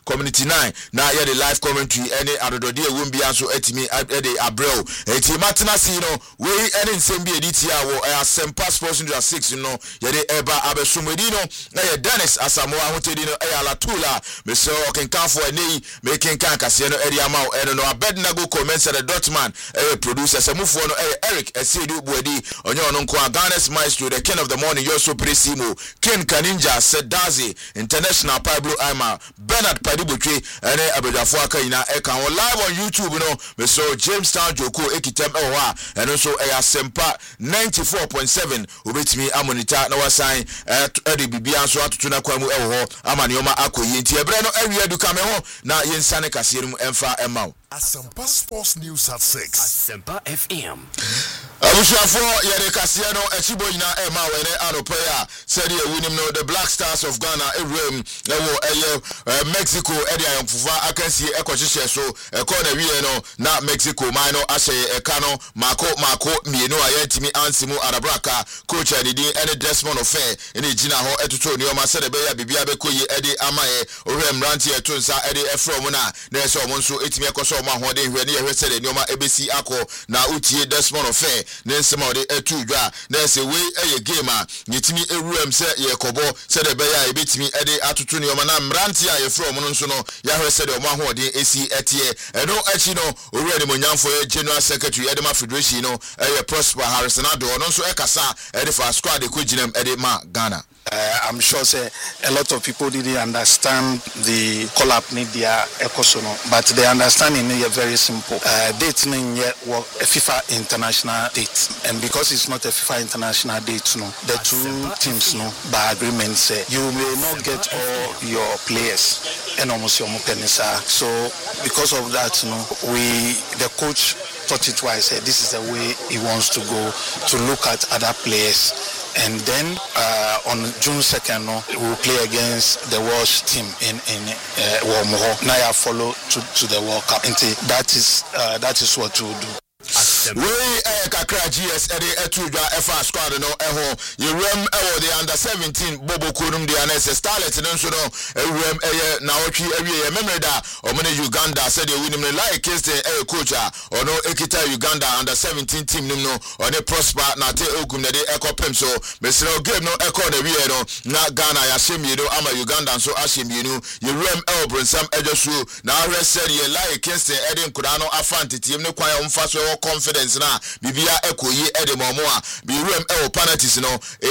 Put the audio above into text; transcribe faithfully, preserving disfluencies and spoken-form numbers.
community nine na ye the live commentary any adodode ewum bia so atimi e de abrel enti matena si no we any nsem bi editi a wo Asempa Sports one oh six no ye de eba abesomedi no na ye Dennis Asamoah hotedi no e alatula me so kenkanfo eni me kenkan kase no eri ama e no Abednego comments the Dutchman e producer semufo no e Eric Esiedu Buedi onye ono nko Ghana's maestro the king of the morning Yoso Presimo Ken Kaninja Sedazi International Pablo Aima Bernard Padibotwe ene abedafo aka ina e kan live on YouTube no me so Jamestown Joko ekitem e ho a eno so e Asempa ninety-four point seven obetimi amonita na wasan e de bibia so atoto na kwamu e ho ama ne oma akoyi nti ebre no awie duka me ho na yensane kasere mu emfa emaw Asempa Sports News at six. Asempa F M. Abushafo yere kase no echibo nyina ema wene anope a said ye winim no the Black Stars of Ghana ewrem ewo eye Mexico e de ayomfufa akansie ekohyehe so ekọ na wie no na Mexico man no ahye eka no mako mako mienu ayentimi ansimu arabraka coach adidi ene Desmond Ofe ene gina ho etoto ni o ma said be ya bibia be koyi ede amaye owrem ranti etonsa ede efro mu na na eso mo nso etimi ekoso ma ho de hwe ne ye hwe said ni o ma ebesi akọ na utie Desmond Ofe nensema ode etu dwa na se we eye game a yetimi ewuram se ye kobo se de be ya ebetimi ede atoto ne oma na mranti a ye from no nso no ya hwe se de oma ho ode esi etie eno achi no owura ne monyamfo ye general secretary edema federation no eye Prosper Harrison ado no nso ekasa ede fa squad ekoginem ede ma Ghana. Uh, I'm sure say a lot of people didn't understand the call-up media ecosono, but the understanding is very simple. Uh, date name a FIFA international date, and because it's not a FIFA international date, no, the two teams, no, by agreement say you may not get all your players and almost your penisa. So because of that, no, we the coach thought it wise. Said this is the way he wants to go to look at other players. And then uh, on June second, no, we will play against the Welsh team in in uh, Wormho. Now I follow to, to the World Cup. And that is uh, that is what we will do. We eh kakra G S ede etudwa efa squad no eho yewem ewo the under seventeen bobo kunum de anese starlet no so no ewem eye na otwi awie ye memreda omene Uganda said they win him like Kingston eh coach a ono ekita Uganda under seventeen team nim no one Prosper na te ogum na de ekopem so mesro game no eko na wie no na Ghana ya shemienu ama Uganda so ashemienu yewem ewo bronsam ejosu na ahre said ye like Kingston ede nkura no afante team ne kwan omfa so confidence na bibia ekoyi ede momo a biruem e o penalties no